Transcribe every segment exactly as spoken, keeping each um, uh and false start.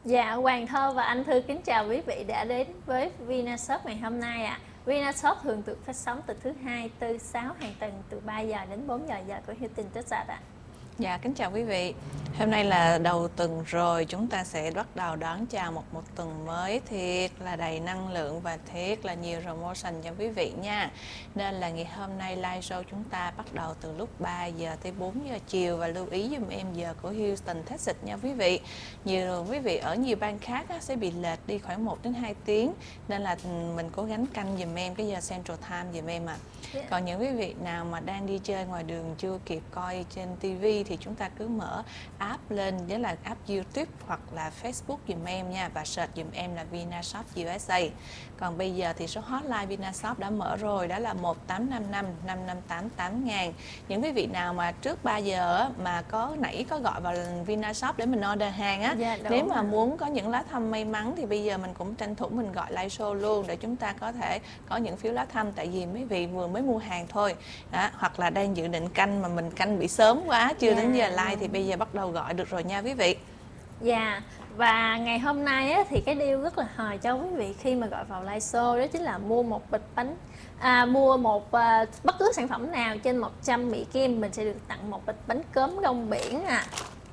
Dạ, Hoàng Thơ và anh Thư kính chào quý vị đã đến với Vinashop ngày hôm nay ạ. À. Vinashop thường được phát sóng từ thứ hai, tư, sáu hàng tuần từ ba giờ đến bốn giờ giờ của Houston, Texas ạ. À. Dạ, kính chào quý vị. Hôm nay là đầu tuần rồi, chúng ta sẽ bắt đầu đón chào một một tuần mới thiệt là đầy năng lượng và thiệt là nhiều promotion cho quý vị nha. Nên là ngày hôm nay live show chúng ta bắt đầu từ lúc ba giờ tới bốn giờ chiều và lưu ý giùm em giờ của Houston, Texas nha quý vị. Nhiều quý vị ở nhiều bang khác á, sẽ bị lệch đi khoảng một đến hai tiếng nên là mình cố gắng canh giùm em cái giờ Central Time giùm em ạ. À. Yeah. Còn những quý vị nào mà đang đi chơi ngoài đường chưa kịp coi trên ti vi thì chúng ta cứ mở app lên, đó là app YouTube hoặc là Facebook dùm em nha, và search dùm em là Vinashop u ét a. Còn bây giờ thì số hotline Vinashop đã mở rồi, đó là một tám năm năm năm năm tám tám ngàn. Những quý vị nào mà trước ba giờ mà có nãy có gọi vào Vinashop để mình order hàng á, dạ, nếu mà muốn có những lá thăm may mắn thì bây giờ mình cũng tranh thủ mình gọi live show luôn để chúng ta có thể có những phiếu lá thăm, tại vì mấy vị vừa mới mua hàng thôi đó, hoặc là đang dự định canh mà mình canh bị sớm quá chưa yeah. đến giờ like thì bây giờ bắt đầu gọi được rồi nha quý vị. Dạ, yeah. Và ngày hôm nay á, thì cái deal rất là hời cho quý vị khi mà gọi vào live show, đó chính là mua một bịch bánh à, mua một à, bất cứ sản phẩm nào trên một trăm Mỹ Kim mình sẽ được tặng một bịch bánh cốm rong biển à.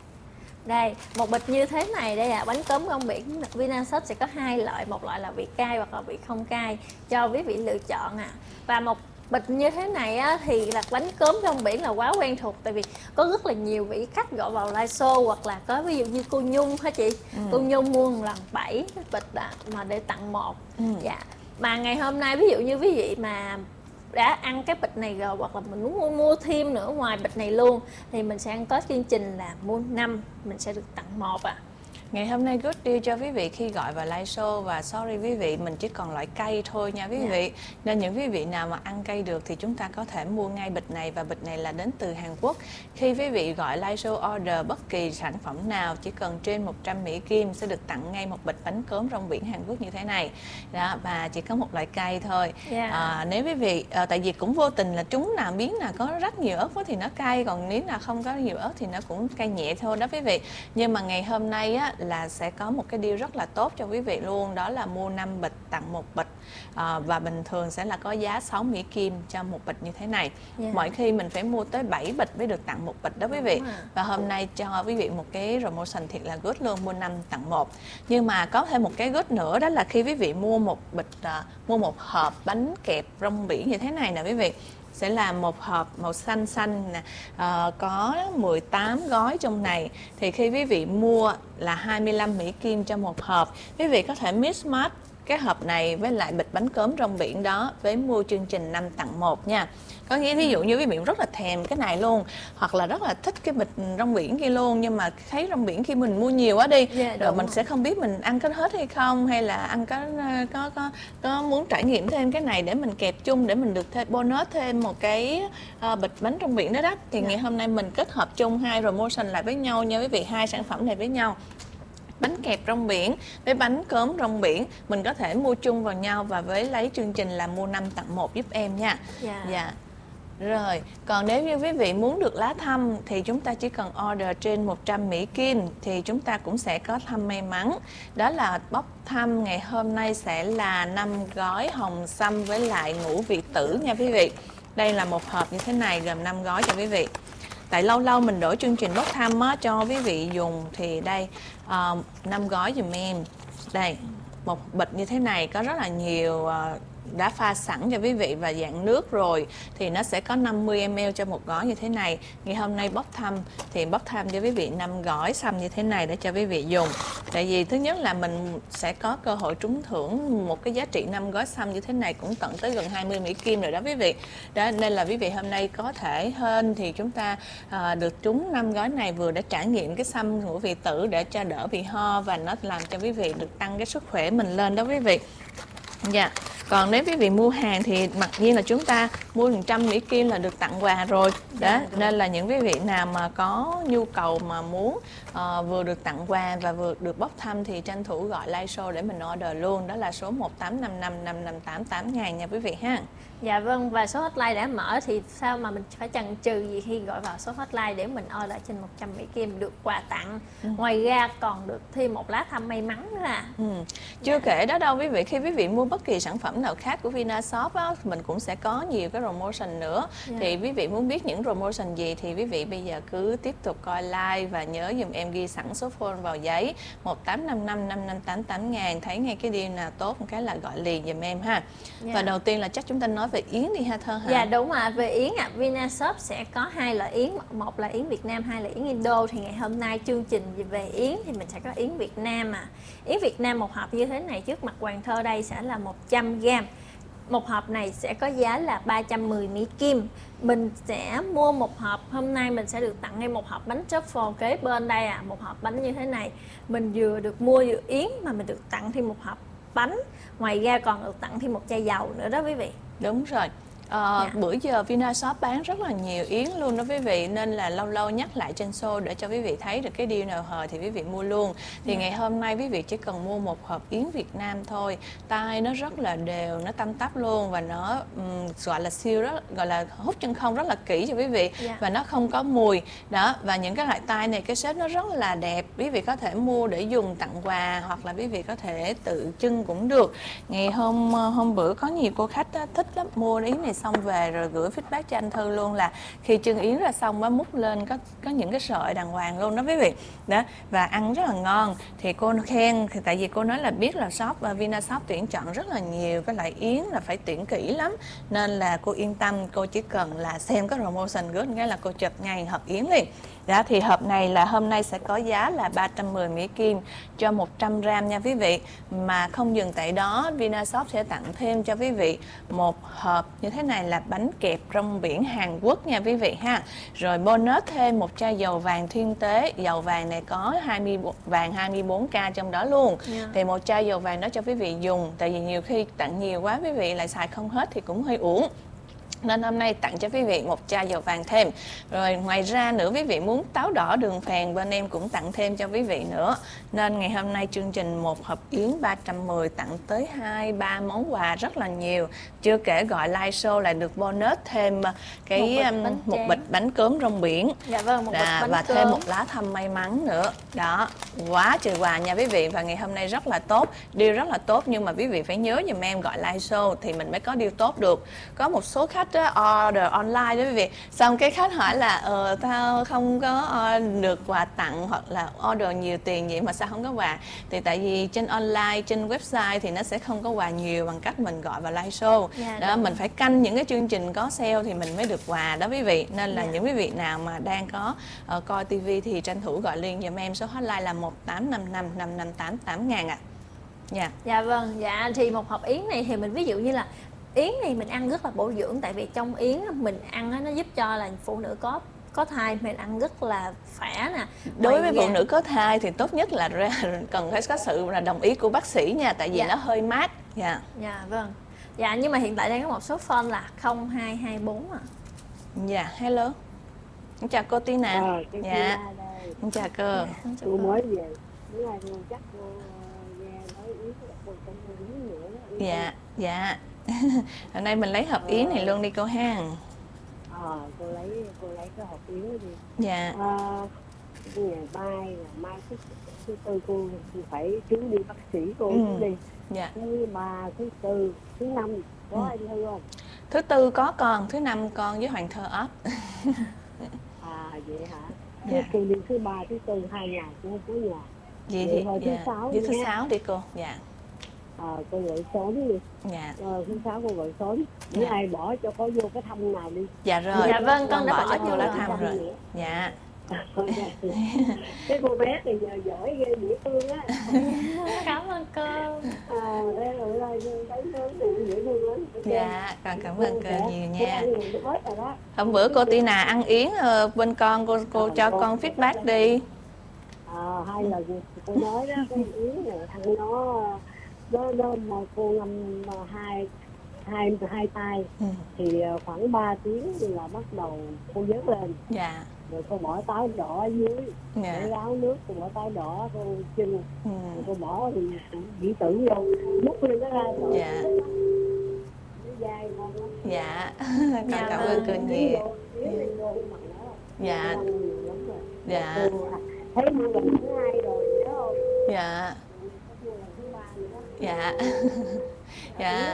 Đây, một bịch như thế này đây là bánh cốm rong biển. Vinashop sẽ có hai loại, một loại là vị cay hoặc là vị không cay cho quý vị lựa chọn à. Và một bịch như thế này á, thì là bánh cốm rong biển là quá quen thuộc, tại vì có rất là nhiều vị khách gọi vào live show, hoặc là có ví dụ như cô Nhung hả chị, ừ. cô Nhung mua một lần bảy bịch à, mà để tặng một. Ừ. Dạ. Mà ngày hôm nay ví dụ như quý vị mà đã ăn cái bịch này rồi hoặc là mình muốn mua, mua thêm nữa ngoài bịch này luôn thì mình sẽ có chương trình là mua năm mình sẽ được tặng một ạ. À. Ngày hôm nay good deal cho quý vị khi gọi vào live show, và sorry quý vị mình chỉ còn loại cay thôi nha quý yeah. vị. Nên những quý vị nào mà ăn cay được thì chúng ta có thể mua ngay bịch này, và bịch này là đến từ Hàn Quốc. Khi quý vị gọi live show order bất kỳ sản phẩm nào chỉ cần trên một trăm Mỹ Kim sẽ được tặng ngay một bịch bánh cốm rong biển Hàn Quốc như thế này. Đó, và chỉ có một loại cay thôi. Yeah. À, nếu quý vị à, tại vì cũng vô tình là trúng nào miếng nào có rất nhiều ớt thì nó cay, còn miếng nào không có nhiều ớt thì nó cũng cay nhẹ thôi đó quý vị. Nhưng mà ngày hôm nay á là sẽ có một cái deal rất là tốt cho quý vị luôn, đó là mua năm bịch tặng một bịch, à, và bình thường sẽ là có giá sáu Mỹ Kim cho một bịch như thế này. Yeah. Mỗi khi mình phải mua tới bảy bịch mới được tặng một bịch đó quý vị. Và hôm nay cho quý vị một cái promotion thiệt là good luôn, mua năm tặng một. Nhưng mà có thêm một cái good nữa, đó là khi quý vị mua một bịch à, mua một hộp bánh kẹp rong biển như thế này nè quý vị, sẽ là một hộp màu xanh xanh nè, à, có mười tám gói trong này. Thì khi quý vị mua là hai mươi lăm Mỹ Kim cho một hộp, quý vị có thể mix match cái hộp này với lại bịch bánh cốm rong biển đó với mua chương trình năm tặng một nha. Có nghĩa ví dụ như quý vị rất là thèm cái này luôn, hoặc là rất là thích cái bịch rong biển kia luôn, nhưng mà thấy rong biển khi mình mua nhiều quá đi, yeah, rồi mình rồi. sẽ không biết mình ăn có hết hay không, hay là ăn có có có có muốn trải nghiệm thêm cái này để mình kẹp chung để mình được thêm bonus thêm một cái uh, bịch bánh rong biển đó đó. Thì yeah. ngày hôm nay mình kết hợp chung hai promotion lại với nhau nha quý vị, hai sản phẩm này với nhau. Bánh kẹp rong biển với bánh cốm rong biển mình có thể mua chung vào nhau và với lấy chương trình là mua năm tặng một giúp em nha. Dạ. Yeah. Yeah. Rồi, còn nếu như quý vị muốn được lá thăm thì chúng ta chỉ cần order trên một trăm Mỹ Kim thì chúng ta cũng sẽ có thăm may mắn. Đó là bốc thăm ngày hôm nay sẽ là năm gói hồng sâm với lại ngũ vị tử nha quý vị. Đây là một hộp như thế này gồm năm gói cho quý vị. Tại lâu lâu mình đổi chương trình bốc thăm á, cho quý vị dùng thì đây uh, năm gói dùm em. Đây, một bịch như thế này có rất là nhiều uh, đã pha sẵn cho quý vị và dạng nước rồi, thì nó sẽ có năm mươi mi li lít cho một gói như thế này. Ngày hôm nay bốc thăm thì bốc thăm cho quý vị năm gói sâm như thế này để cho quý vị dùng. Tại vì thứ nhất là mình sẽ có cơ hội trúng thưởng một cái giá trị năm gói sâm như thế này cũng tận tới gần hai mươi Mỹ Kim rồi đó quý vị. Đó, nên là quý vị hôm nay có thể hơn thì chúng ta à, được trúng năm gói này, vừa để trải nghiệm cái sâm ngũ vị tử để cho đỡ bị ho và nó làm cho quý vị được tăng cái sức khỏe mình lên đó quý vị. Dạ. Còn nếu quý vị mua hàng thì mặc nhiên là chúng ta mua một trăm Mỹ Kim là được tặng quà rồi. Đó, Dạ, nên là những quý vị nào mà có nhu cầu mà muốn uh, vừa được tặng quà và vừa được bốc thăm thì tranh thủ gọi live show để mình order luôn. Đó là số một tám năm năm năm năm tám tám ngàn nha quý vị ha. Dạ vâng, và số hotline đã mở thì sao mà mình phải chần chừ gì khi gọi vào số hotline để mình order trên một trăm Mỹ Kim được quà tặng. Ừ. Ngoài ra còn được thêm một lá thăm may mắn nữa à. Ừ. Chưa dạ. kể đó đâu quý vị, khi quý vị mua bất kỳ sản phẩm nào khác của Vinashop á, mình cũng sẽ có nhiều cái promotion nữa. Dạ. Thì quý vị muốn biết những promotion gì thì quý vị bây giờ cứ tiếp tục coi live và nhớ dùm em ghi sẵn số phone vào giấy một tám năm năm năm năm tám tám ngàn. Thấy ngay cái deal nào tốt một cái là gọi liền dùm em ha. Dạ. Và đầu tiên là chắc chúng ta nói về yến đi ha Thơ hả? Dạ đúng ạ, về yến ạ, à, Vinashop sẽ có hai loại yến, một là yến Việt Nam, hai là yến Indo. Thì ngày hôm nay chương trình về yến thì mình sẽ có yến Việt Nam à. Yến Việt Nam một hộp như thế này trước mặt Hoàng Thơ đây sẽ là một trăm gam. Một hộp này sẽ có giá là ba trăm mười Mỹ Kim. Mình sẽ mua một hộp, hôm nay mình sẽ được tặng ngay một hộp bánh truffle kế bên đây à, một hộp bánh như thế này. Mình vừa được mua vừa yến mà mình được tặng thêm một hộp bánh. Ngoài ra còn được tặng thêm một chai dầu nữa đó quý vị. Đúng rồi. À, dạ. Bữa giờ Vinashop bán rất là nhiều yến luôn đó quý vị, nên là lâu lâu nhắc lại trên show để cho quý vị thấy được cái deal nào hời thì quý vị mua luôn. Thì dạ. ngày hôm nay quý vị chỉ cần mua một hộp yến Việt Nam thôi, tay nó rất là đều, nó tăm tắp luôn và nó um, gọi là siêu rất gọi là hút chân không rất là kỹ cho quý vị. Dạ. Và nó không có mùi đó, và những cái loại tay này cái shape nó rất là đẹp, quý vị có thể mua để dùng tặng quà hoặc là quý vị có thể tự trưng cũng được. Ngày hôm hôm bữa có nhiều cô khách đó, thích lắm, mua yến này xong về rồi gửi feedback cho anh Thư luôn là khi trưng yến ra xong mới múc lên có có những cái sợi đàng hoàng luôn đó quý vị đó, và ăn rất là ngon. Thì cô khen thì tại vì cô nói là biết là shop uh, Vinashop tuyển chọn rất là nhiều cái loại yến là phải tuyển kỹ lắm, nên là cô yên tâm, cô chỉ cần là xem cái promotion gửi cái là cô chụp ngay hộp yến liền. Đó, thì hộp này là hôm nay sẽ có giá là ba trăm mười Mỹ Kim cho một trăm gram nha quý vị. Mà không dừng tại đó, Vinashop sẽ tặng thêm cho quý vị một hộp như thế này là bánh kẹp rong biển Hàn Quốc nha quý vị ha. Rồi bonus thêm một chai dầu vàng Thiên Tế. Dầu vàng này có hai mươi vàng hai mươi bốn K trong đó luôn. Yeah. Thì một chai dầu vàng đó cho quý vị dùng, tại vì nhiều khi tặng nhiều quá quý vị lại xài không hết thì cũng hơi uổng. Nên hôm nay tặng cho quý vị một chai dầu vàng thêm. Rồi ngoài ra nữa quý vị muốn táo đỏ đường phèn bên em cũng tặng thêm cho quý vị nữa. Nên ngày hôm nay chương trình một hộp yến ba trăm mười tặng tới hai ba món quà rất là nhiều. Chưa kể gọi live show lại được bonus thêm cái một bịch, một bịch bánh cốm rong biển. Dạ vâng, một bịch bánh và cơm. Thêm một lá thăm may mắn nữa. Đó, quá trời quà nha quý vị. Và ngày hôm nay rất là tốt, deal rất là tốt, nhưng mà quý vị phải nhớ giùm em gọi live show thì mình mới có deal tốt được. Có một số khách order online đó quý vị, xong cái khách hỏi là ờ tao không có được quà tặng hoặc là order nhiều tiền vậy mà sao không có quà. Thì tại vì trên online, trên website thì nó sẽ không có quà nhiều bằng cách mình gọi vào live show. Yeah, đó, mình phải canh những cái chương trình có sale thì mình mới được quà đó quý vị. Nên là yeah. những quý vị nào mà đang có uh, coi tivi thì tranh thủ gọi liền giùm em, số hotline là một tám năm năm năm năm tám tám ngàn ạ. Dạ. Dạ vâng, dạ thì một hộp yến này thì mình ví dụ như là yến này mình ăn rất là bổ dưỡng, tại vì trong yến mình ăn nó giúp cho là phụ nữ có có thai mình ăn rất là khỏe nè. Đối với phụ nữ có thai thì tốt nhất là ra cần phải có sự là đồng ý của bác sĩ nha, tại vì dạ. nó hơi mát. Dạ. Dạ vâng. Dạ nhưng mà hiện tại đang có một số phone là không hai hai bốn à. Dạ, hello. Chào cô Tina. À, dạ. Chào cô. Dạ, cô mới về. Bữa nay cô chắc cô nghe nói yến cô không yến nữa. Dạ, dạ. Hôm nay mình lấy hộp à, yến này luôn đi cô ha. À, cô lấy cô lấy cái hộp yến đi. Dạ. À, ngày mai là mai thứ, thứ tư cô phải trúng đi bác sĩ cô ừ. đi. Dạ. Thứ ba, thứ tư, thứ năm có ừ. anh Thư không? Thứ tư có con, thứ năm con với Hoàng Thơ off. À vậy hả? Dạ. Thứ đi thứ ba, thứ tư hai ngày cũng không có nhà. Vậy, vậy thì thôi, dạ. thứ sáu với thứ sáu đi cô. Dạ. À, cô gọi sớm đi. Dạ. Rồi thứ sáu cô gọi sớm. Nếu dạ. ai bỏ cho có vô cái thăm nào đi. Dạ rồi. Dạ vâng, con đã bỏ, bỏ cho cô lá thăm rồi. rồi. Dạ. Cái cô bé thì giờ giỏi ghê dễ thương á. Cảm ơn cô. À, đây rồi đây thấy thương thì dễ thương lắm. Dạ, con cảm ơn cô nhiều nha. Hôm bữa cô Tina ăn yến bên con, cô cô cho con feedback đi. À, hai lần cô nói đó, cái yến này thằng nó nó nó mà cô ngâm hai hai hai tay. Ừ. Thì khoảng ba tiếng là bắt đầu cô vớt lên. Dạ. Rồi cô bỏ táo đỏ ở dưới. Dạ. Để ráo nước, cô bỏ táo đỏ, cô chưng. Ừ. Rồi cô bỏ thì dĩ tử vô, múc lên nó ra rồi. Dạ. Dai ngon lắm. Dạ. Con Dạ cảm vâng. ơn cô nhiều. Dạ. Dạ. Thấy mua lần thứ hai rồi nhớ không? Dạ. Mua lần thứ ba nữa đó. Dạ. Dạ.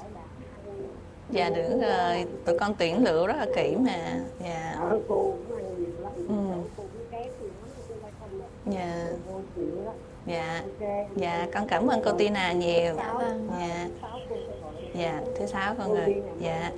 Dạ đúng rồi, tụi con tuyển lựa rất là kỹ mà. Dạ. Ờ, cô cũng ăn nhiều lắm. Ừ. Cô cũng kém nhiều lắm, cô phải không đâu. Dạ. Cô chịu đó. Dạ. Ok. Dạ, con cảm ơn cô Tina nhiều. Dạ vâng. Dạ. Sáu cô sẽ gọi. Dạ, thứ sáu con rồi. Dạ.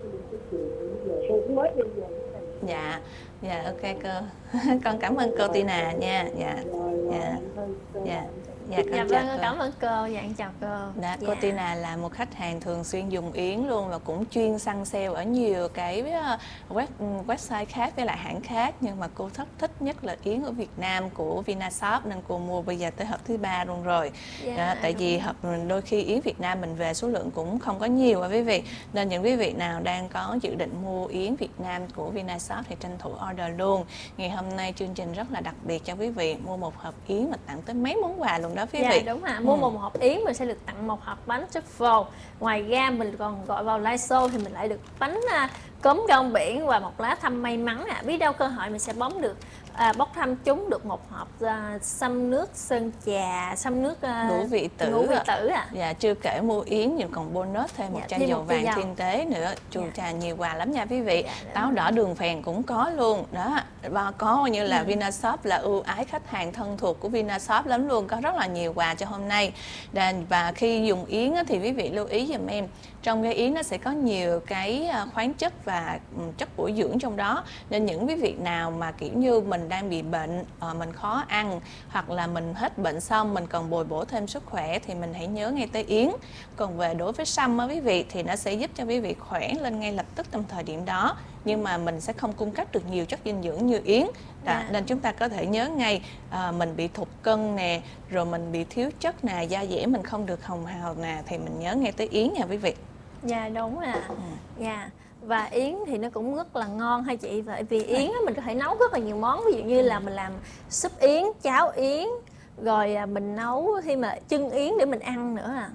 Cô cũng mới đi về. Dạ. Dạ, ok cô. Con cảm ơn cô Tina nha. Dạ. Dạ. Dạ. Dạ, con Dạ chào vâng, cô. cảm ơn cô. Dạ, chào cô. Đó, Dạ. cô Tina là một khách hàng thường xuyên dùng yến luôn và cũng chuyên săn sale ở nhiều cái uh, web, website khác với lại hãng khác, nhưng mà cô thích thích nhất là yến ở Việt Nam của Vinashop nên cô mua bây giờ tới hộp thứ ba luôn rồi. Dạ, Đó, tại đúng vì rồi. hộp đôi khi yến Việt Nam mình về số lượng cũng không có nhiều à quý vị, nên những quý vị nào đang có dự định mua yến Việt Nam của Vinashop thì tranh thủ order luôn. Ngày hôm nay chương trình rất là đặc biệt cho quý vị, mua một hộp yến mà tặng tới mấy món quà luôn đó quý Dạ vị. đúng ạ, mua Ừ. một hộp yến mình sẽ được tặng một hộp bánh truffle. Ngoài ra mình còn gọi vào live show thì mình lại được bánh à, cốm rong biển và một lá thăm may mắn ạ. À. Biết đâu cơ hội mình sẽ bóng được à, bốc thăm trúng được một hộp à, xăm nước sơn trà, xăm nước à, Ngũ vị tử ngũ vị ạ. tử ạ. À. Dạ, chưa kể mua yến nhưng còn bonus thêm một Dạ, chai thêm dầu một chai vàng dầu. thiên tế nữa. Chù Dạ. trà nhiều quà lắm nha quý vị. Dạ, đúng Táo rồi. đỏ đường phèn cũng có luôn đó, và có như là Ừ. Vinashop là ưu ái khách hàng thân thuộc của Vinashop lắm luôn, có rất là nhiều quà cho hôm nay. Và khi dùng yến á, thì quý vị lưu ý giùm em, trong cái yến nó sẽ có nhiều cái khoáng chất và chất bổ dưỡng trong đó, nên những quý vị nào mà kiểu như mình đang bị bệnh, mình khó ăn hoặc là mình hết bệnh xong mình cần bồi bổ thêm sức khỏe thì mình hãy nhớ ngay tới yến. Còn về đối với sâm á quý vị thì nó sẽ giúp cho quý vị khỏe lên ngay lập tức trong thời điểm đó, nhưng mà mình sẽ không cung cấp được nhiều chất dinh dưỡng như yến. Đó, Dạ. nên chúng ta có thể nhớ ngay à, mình bị thụt cân nè, rồi mình bị thiếu chất nè, da dẻ mình không được hồng hào nè, thì mình nhớ ngay tới yến nha quý vị. Dạ đúng ạ. À. Dạ. Và yến thì nó cũng rất là ngon hay chị, tại vì yến á, mình có thể nấu rất là nhiều món, ví dụ như là mình làm súp yến, cháo yến, rồi à, mình nấu khi mà chưng yến để mình ăn nữa à.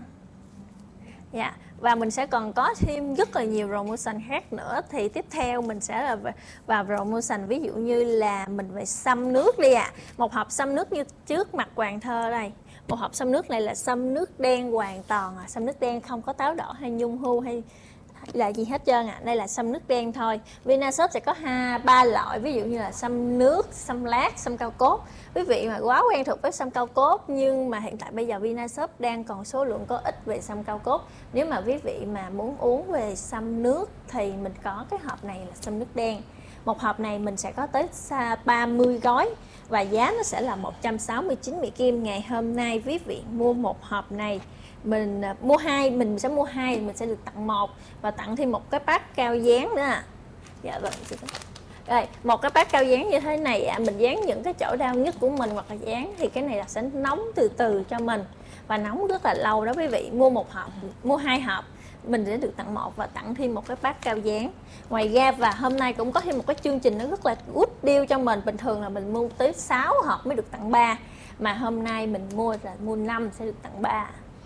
Dạ. Và mình sẽ còn có thêm rất là nhiều promotion khác nữa. Thì tiếp theo mình sẽ là vào promotion, ví dụ như là mình về xăm nước đi ạ. À. Một hộp xăm nước như trước mặt Hoàng Thơ đây. Một hộp xăm nước này là xăm nước đen hoàn toàn à. Xăm nước đen không có táo đỏ hay nhung hu hay là gì hết trơn ạ. À. Đây là xăm nước đen thôi. Vinashop sẽ có hai ba loại, ví dụ như là xăm nước, xăm lát, xăm cao cốt. Quý vị mà quá quen thuộc với xăm cao cốt, nhưng mà hiện tại bây giờ Vinashop đang còn số lượng có ít về xăm cao cốt. Nếu mà quý vị mà muốn uống về xăm nước thì mình có cái hộp này là xăm nước đen. Một hộp này mình sẽ có tới ba mươi gói và giá nó sẽ là một trăm sáu mươi chín Mỹ Kim. Ngày hôm nay quý vị mua một hộp này, mình uh, mua hai, mình sẽ mua hai, mình sẽ được tặng một và tặng thêm một cái bát cao dán nữa. Dạ vâng. Rồi, một cái bát cao dán như thế này ạ, à, mình dán những cái chỗ đau nhất của mình hoặc là dán thì cái này là sẽ nóng từ từ cho mình và nóng rất là lâu đó quý vị. Mua một hộp, mua hai hộp mình sẽ được tặng một và tặng thêm một cái bát cao dán. Ngoài ra và hôm nay cũng có thêm một cái chương trình nó rất là good deal cho mình. Bình thường là mình mua tới sáu hộp mới được tặng ba, mà hôm nay mình mua là mua năm sẽ được tặng ba.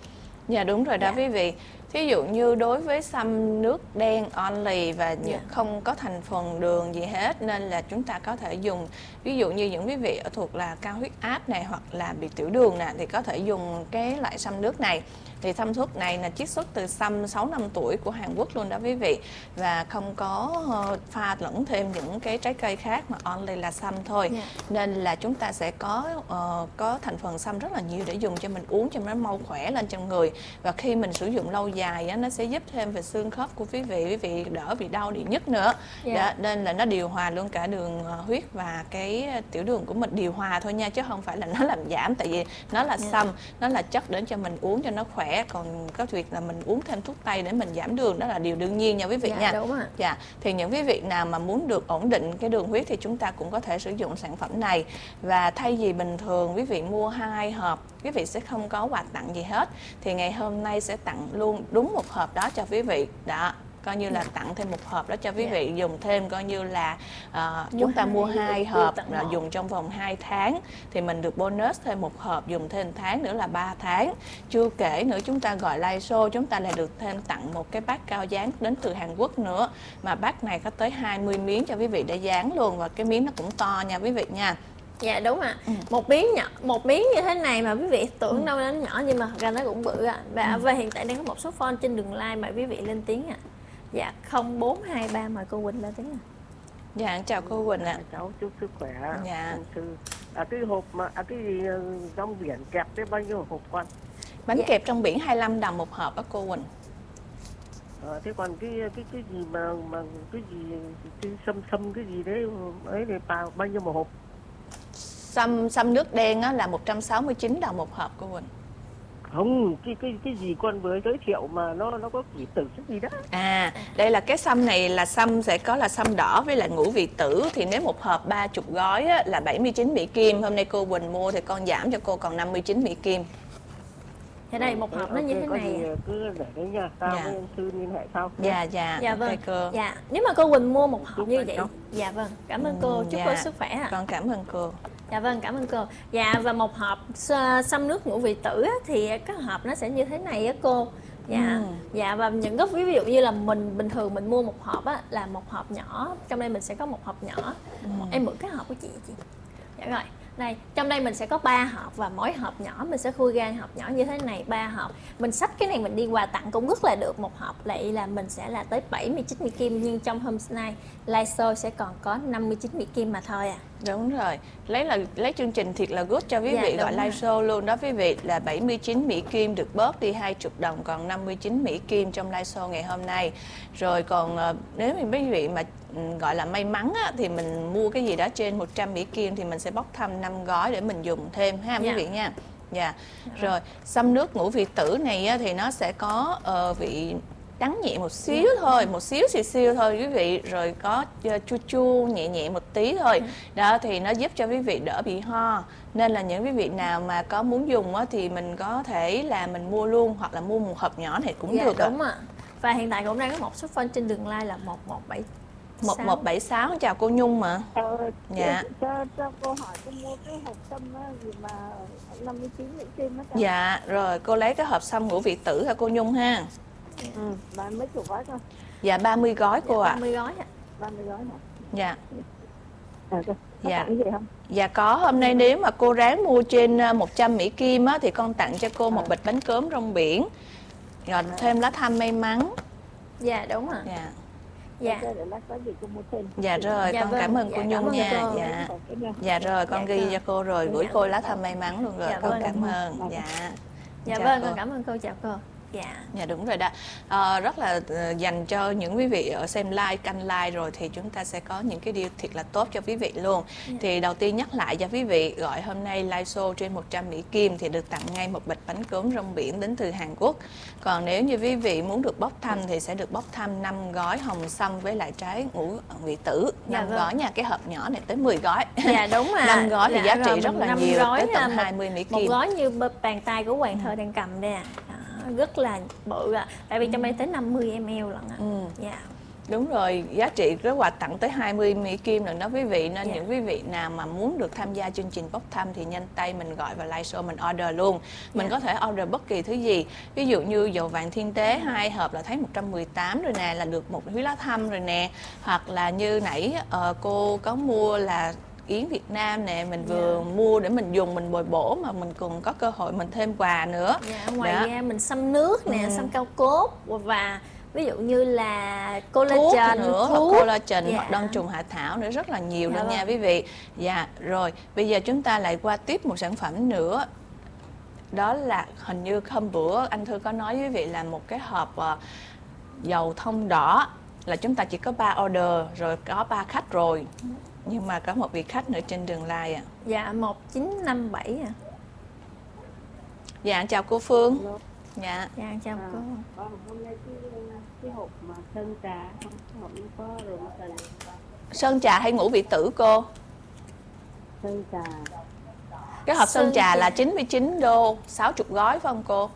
Dạ đúng rồi đó. Dạ. Quý vị, thí dụ như đối với xăm nước đen only và Dạ. không có thành phần đường gì hết, nên là chúng ta có thể dùng, ví dụ như những quý vị ở thuộc là cao huyết áp này hoặc là bị tiểu đường nè, thì có thể dùng cái loại xăm nước này. Thì xăm thuốc này là chiết xuất từ xăm sáu năm tuổi của Hàn Quốc luôn đó quý vị, và không có pha lẫn thêm những cái trái cây khác mà only là xăm thôi. Yeah. Nên là chúng ta sẽ có uh, có thành phần xăm rất là nhiều để dùng cho mình uống cho nó mau khỏe lên trong người, và khi mình sử dụng lâu dài á, nó sẽ giúp thêm về xương khớp của quý vị, quý vị đỡ bị đau bị nhức nữa. Yeah. Đó, nên là nó điều hòa luôn cả đường uh, huyết và cái tiểu đường của mình, điều hòa thôi nha, chứ không phải là nó làm giảm, tại vì nó là yeah. xăm, nó là chất để cho mình uống cho nó khỏe. Còn có việc là mình uống thêm thuốc tây để mình giảm đường, đó là điều đương nhiên nha quý vị. Dạ, nha. Đúng rồi. Dạ, thì những quý vị nào mà muốn được ổn định cái đường huyết thì chúng ta cũng có thể sử dụng sản phẩm này. Và thay vì bình thường quý vị mua hai hộp quý vị sẽ không có quà tặng gì hết. Thì ngày hôm nay sẽ tặng luôn đúng một hộp đó cho quý vị. Đó, coi như là tặng thêm một hộp đó cho quý vị dùng thêm, coi như là uh, chúng ta mua hai hộp là dùng trong vòng hai tháng thì mình được bonus thêm một hộp dùng thêm tháng nữa là ba tháng. Chưa kể nữa chúng ta gọi live show chúng ta lại được thêm tặng một cái bát cao dán đến từ Hàn Quốc nữa, mà bát này có tới hai mươi miếng cho quý vị để dán luôn, và cái miếng nó cũng to nha quý vị nha. Dạ đúng ạ. À. Ừ. Một miếng nhỏ, một miếng như thế này mà quý vị tưởng ừ. đâu nó nhỏ nhưng mà thật ra nó cũng bự ạ. À. Và, ừ. và hiện tại đang có một số phone trên đường line mà quý vị lên tiếng ạ. À. Dạ không bốn hai ba mời cô Quỳnh lên tiếng ạ. À. Dạ chào cô Quỳnh ạ. À. Cháu chúc sức khỏe. Dạ. À, cái hộp mà à, cái gì trong biển kẹp cái bao nhiêu hộp con? Bánh dạ. kẹp trong biển hai mươi lăm đồng một hộp đó cô Quỳnh. À, thế còn cái cái cái gì mà mà cái gì cái sâm sâm cái gì đấy ấy thì bao bao nhiêu một hộp? Sâm sâm nước đen á là một trăm sáu mươi chín đồng một hộp cô Quỳnh. Không, cái cái cái gì con vừa giới thiệu mà nó nó có vị tử cái gì đó. À, đây là cái sâm này là sâm sẽ có là sâm đỏ với lại ngũ vị tử, thì nếu một hộp ba mươi gói á, là bảy mươi chín Mỹ Kim. Hôm nay cô Quỳnh mua thì con giảm cho cô còn năm mươi chín Mỹ Kim. Thế đây một hộp nó như thế này. Cứ để đấy nha, tao với anh Sư liên hệ sau. Dạ dạ. Dạ vâng. Okay, cô. Dạ, nếu mà cô Quỳnh mua một hộp như vậy. Không? Dạ vâng, cảm ơn cô, chúc dạ. cô sức khỏe ạ. Con cảm ơn cô. Dạ vâng, cảm ơn cô. Dạ và một hộp sâm nước ngũ vị tử á, thì cái hộp nó sẽ như thế này á cô. Dạ. Ừ. Dạ và những gốc ví dụ như là mình bình thường mình mua một hộp á là một hộp nhỏ, trong đây mình sẽ có một hộp nhỏ. Ừ. Em mượn cái hộp của chị chị. Dạ rồi. Đây, trong đây mình sẽ có ba hộp và mỗi hộp nhỏ mình sẽ khui ra hộp nhỏ như thế này, ba hộp. Mình xách cái này mình đi quà tặng cũng rất là được. Một hộp lại là mình sẽ là tới bảy mươi chín Mỹ Kim, nhưng trong hôm nay live show sẽ còn có năm mươi chín Mỹ Kim mà thôi à. Đúng rồi, lấy là lấy chương trình thiệt là good cho quý dạ, vị gọi live show luôn đó quý vị, là bảy mươi chín Mỹ Kim được bớt đi hai mươi đồng, còn năm mươi chín Mỹ Kim trong live show ngày hôm nay. Rồi còn nếu mà quý vị mà gọi là may mắn á, thì mình mua cái gì đó trên một trăm Mỹ Kim thì mình sẽ bốc thăm năm gói để mình dùng thêm ha quý dạ. vị nha. Dạ. Rồi, sâm nước ngũ vị tử này á, thì nó sẽ có uh, vị đắng nhẹ một xíu thôi, một xíu xìu xìu thôi quý vị, rồi có chua chua nhẹ nhẹ một tí thôi. Đó thì nó giúp cho quý vị đỡ bị ho. Nên là những quý vị nào mà có muốn dùng á, thì mình có thể là mình mua luôn, hoặc là mua một hộp nhỏ này cũng dạ, được. Đúng ạ. À. Và hiện tại cũng đang có một số phone trên đường line là một một bảy một một bảy sáu. Chào cô Nhung mà. Ờ, dạ. Cho, cho cô hỏi cô mua cái hộp sâm gì mà năm mươi chín Mỹ Kim đó. Dạ, rồi cô lấy cái hộp sâm ngũ vị tử hả cô Nhung ha? Ừ, ba mấy chục gói thôi. Dạ ba mươi gói cô ạ. Dạ, ba mươi gói ạ. ba mươi gói hả? Dạ. À, có dạ. tặng gì không? Dạ có, hôm nay nếu mà cô ráng mua trên một trăm Mỹ Kim á, thì con tặng cho cô một à. bịch bánh cốm rong biển. Rồi à. thêm lá thăm may mắn. Dạ đúng rồi. Dạ. Dạ. Dạ rồi, dạ, con vâng. cảm ơn cô dạ, Nhung nha. Cô. Dạ. Dạ rồi, con dạ, ghi cho cô rồi gửi dạ, cô lá thăm may mắn luôn rồi. Dạ, con vâng. cảm ơn. Dạ. Dạ vâng, con cảm ơn cô, chào cô. Dạ. Dạ đúng rồi đó. À, rất là uh, dành cho những quý vị ở xem live, canh live rồi thì chúng ta sẽ có những cái điều thiệt là tốt cho quý vị luôn. Dạ. Thì đầu tiên nhắc lại cho quý vị, gọi hôm nay live show trên một trăm Mỹ Kim thì được tặng ngay một bịch bánh cốm rong biển đến từ Hàn Quốc. Còn nếu như quý vị muốn được bốc thăm thì sẽ được bốc thăm năm gói hồng sâm với lại trái ngũ vị tử. năm dạ, vâng. gói nha, cái hộp nhỏ này tới mười gói. Dạ đúng rồi. năm gói thì dạ, giá trị rất là nhiều, tới tận hai mươi Mỹ Kim. Một gói như bàn tay của Hoàng Thơ đang cầm đây à. Rất là bự ạ. À. Tại vì trong đây tới năm mươi mi li lít lận ạ. À. Ừ. Dạ. Đúng rồi, giá trị cái quà tặng tới hai mươi Mỹ Kim lần đó quý vị. Nên yeah. những quý vị nào mà muốn được tham gia chương trình bốc thăm thì nhanh tay mình gọi vào live show mình order luôn. Mình yeah. có thể order bất kỳ thứ gì. Ví dụ như dầu vàng thiên tế hai hộp là thấy một trăm mười tám rồi nè, là được một húy lá thăm rồi nè. Hoặc là như nãy uh, cô có mua là yến Việt Nam nè, mình vừa yeah. mua để mình dùng, mình bồi bổ mà mình còn có cơ hội mình thêm quà nữa. Dạ, ngoài đó. ra mình xăm nước nè, ừ. xăm cao cốt và ví dụ như là collagen nữa, thuốc. collagen dạ. hoặc đông trùng hạ thảo nữa, rất là nhiều dạ luôn vâng. nha quý vị. Dạ, rồi bây giờ chúng ta lại qua tiếp một sản phẩm nữa. Đó là hình như hôm bữa anh Thư có nói với quý vị là một cái hộp uh, dầu thông đỏ, là chúng ta chỉ có ba order rồi, có ba khách rồi. Nhưng mà có một vị khách nữa trên đường live ạ. À. Dạ một chín năm bảy à. Dạ chào cô Phương. Hello. Dạ. Dạ chào à, cô. Hôm nay cái, cái hộp mà sơn trà không có rồi sơn trà hay ngũ vị tử cô? Sơn trà. Cái hộp sơn, Sơn trà, trà. là chín mươi chín đô, sáu mươi gói phải không cô?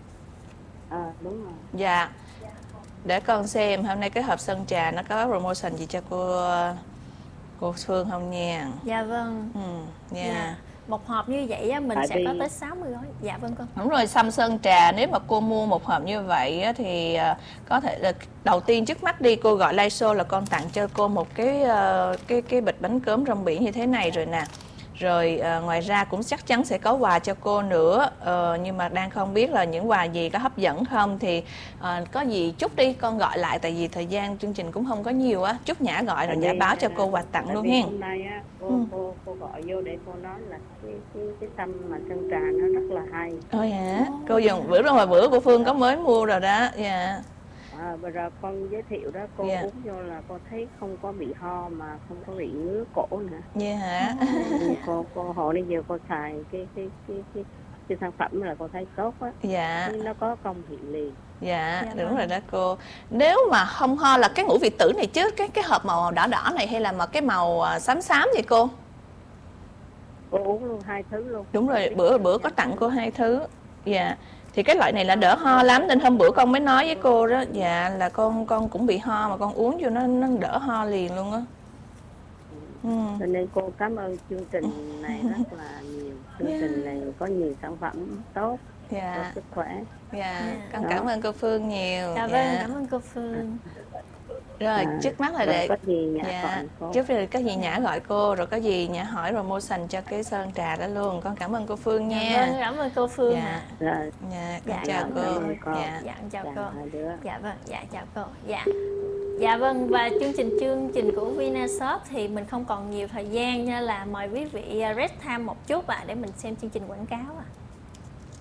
À, đúng rồi. Dạ. Để con xem hôm nay cái hộp sơn trà nó có promotion gì cho cô cô Phương không nha. Dạ vâng. Ừ, nha. Dạ. Một hộp như vậy á, mình Tại sẽ vì- có tới sáu mươi gói. Dạ vâng con. Đúng rồi, xăm sơn trà nếu mà cô mua một hộp như vậy á, thì à, có thể là đầu tiên trước mắt đi cô gọi live show là con tặng cho cô một cái à, cái cái bịch bánh cốm rong biển như thế này rồi nè. Rồi à, ngoài ra cũng chắc chắn sẽ có quà cho cô nữa, ờ, nhưng mà đang không biết là những quà gì có hấp dẫn không, thì à, có gì chút đi con gọi lại, tại vì thời gian chương trình cũng không có nhiều á, chút Nhã gọi rồi Tại Nhã vì, báo cho cô quà tại tặng luôn vì hen. hôm nay á, cô, Ừ. cô cô gọi vô để cô nói là cái cái cái xăm mà sơn trà nó rất là hay. Ôi hả? Cô dùng bữa rồi bữa của Phương có mới mua rồi đó. Dạ. À, bây giờ con giới thiệu đó, cô Dạ. uống vô là cô thấy không có bị ho mà không có bị ngứa cổ nữa. Dạ hả? Nên cô cô hồi nãy giờ cô xài cái cái cái cái, cái sản phẩm là cô thấy tốt á, Dạ. nó có công hiện liền. Dạ, Dạ đúng vâng. rồi đó cô. Nếu mà không ho là cái ngũ vị tử này chứ, cái cái hộp màu đỏ đỏ này hay là mà cái màu à, xám xám vậy cô? Cô uống luôn hai thứ luôn. Đúng rồi, bữa bữa có tặng cô hai thứ. Dạ. Thì cái loại này là đỡ ho lắm nên hôm bữa con mới nói với cô đó, dạ là con con cũng bị ho mà con uống vô nó nó đỡ ho liền luôn á. Ừ. Cho nên cô cảm ơn chương trình này rất là nhiều. Chương trình này có nhiều sản phẩm tốt cho Dạ. sức khỏe. Dạ, con Đó. cảm ơn cô Phương nhiều. Dạ vâng, cảm ơn cô Phương. Rồi, À, trước mắt là rồi để có gì Nhã dạ, gọi cô. trước rồi có gì Nhã gọi cô, rồi có gì Nhã hỏi promotion cho cái sơn trà đó luôn. Con cảm ơn cô Phương Dạ nha. vâng, cảm ơn cô Phương Dạ. ạ. Rồi, Dạ, con Dạ, chào cảm cô. ơn cô. Dạ. Dạ, chào chào cô. hai đứa. Dạ vâng, dạ chào cô. Dạ. Dạ vâng, và chương trình chương trình của Vinashop thì mình không còn nhiều thời gian, nên là mời quý vị rest time một chút ạ, để mình xem chương trình quảng cáo ạ.